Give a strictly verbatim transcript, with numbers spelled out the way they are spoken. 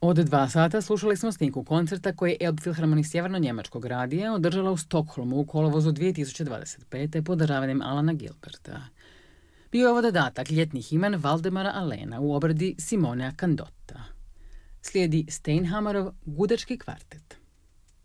Od dva sata slušali smo snimku koncerta koje je Elbphilharmonik Sjeverno-njemačkog radija održala u Stokholmu u kolovozu dvije tisuće dvadeset pete podržavanjem Alana Gilberta. Bio je ovo dodatak ljetnih imen Valdemara Allena u obradi Simonea Candotta. Slijedi Steinhammerov Gudečki kvartet.